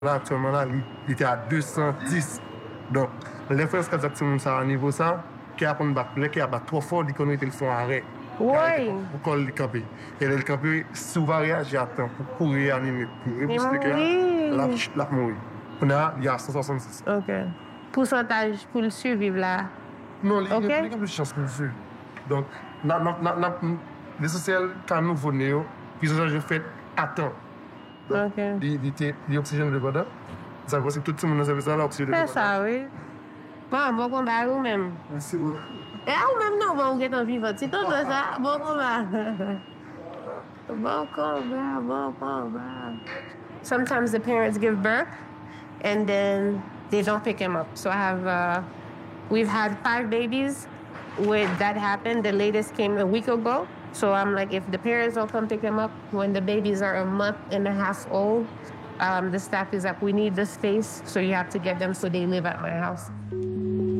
là, actuellement, là, il était à 210. Donc, les frères, quand ils sont à niveau ça, qui a battu trop fort, ils connaissent le fond arrêt. Oui. Pour le camper. Et le camper, souvent réagir à temps pour réanimer. Pour Il repousser mourit. la mourir. On a, il y a 166. OK. Pourcentage pour le survivre là. Non, il OK. y a plus de chance que monsieur. Donc, l'essentiel, quand nous venons, puis ça, je fais à temps. Donc, OK. l'oxygène de bonheur. Ça veut dire que tout le monde a ça, l'oxygène de bonheur. C'est ça, oui. Bon combat ou même. Merci beaucoup. Et ou même non, bon, on est en vivant. C'est tout ça. Bon combat. Bon combat. Sometimes the parents give birth and then they don't pick him up. So we've had 5 babies where that happened. The latest came a week ago. So I'm like, if the parents don't come pick him up when the babies are a month and a half old, the staff is like, we need the space, so you have to get them so they live at my house.